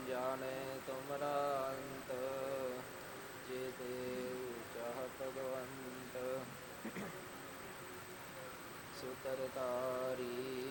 ਜਾਣੇ ਤੁਮਰਾ ਅੰਤ, ਜੇ ਦੇਵ ਚਾਹ ਭਗਵੰਤ। ਸੁਤਰ ਤਾਰੀ